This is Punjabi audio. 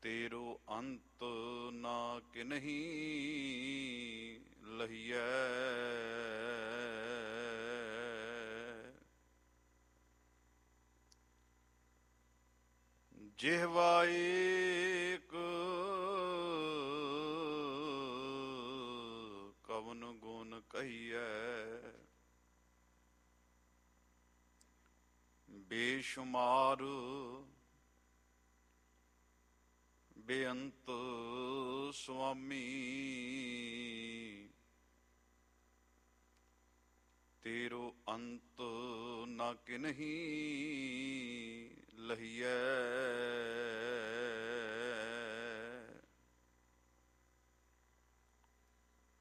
ਤੇਰੋ ਅੰਤ ਨਾ ਕਿਨਹੀ ਲਹੀਐ। ਜਿਹਵਾ ਏਕ ਕਵਨ ਗੁਣ ਕਹੀਐ। ਬੇਸ਼ੁਮਾਰ ਬੇਅੰਤ ਸੁਆਮੀ ਤੇਰੋ ਅੰਤ ਨਾ ਕਿਨਹੀ ਲਹੀਐ।